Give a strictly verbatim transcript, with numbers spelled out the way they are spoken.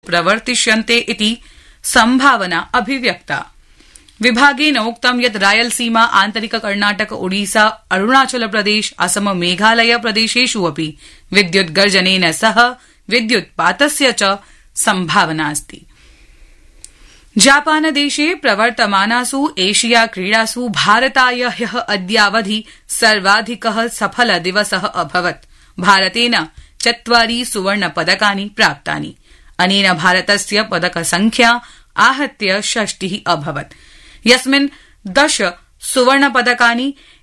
प्रवर्तिष्यन्ते इति संभावना अभिव्यक्ता। विभागेन उक्तं यत् रायलसीमा, आन्तरिक कर्णाटक, ओडिसा, अरुणाचल प्रदेश, असम, मेघालय प्रदेशेष् अपि विद्युत् गर्जनेन सह विद्युत्पातस्य च संभावना अस्ति। जापानदेशे प्रवर्तमानासु एशिया क्रीडासु भारताय ह्यः अद्यावधि सर्वाधिकः सफल दिवसः अभवत्। भारतेन चत्वारि सुवर्ण पदकानि प्राप्तानि। अनेन भारतस्य पदक संख्या आहत्य षष्टिः अभवत्, यस्मिन् दश सुवर्ण पदकानि,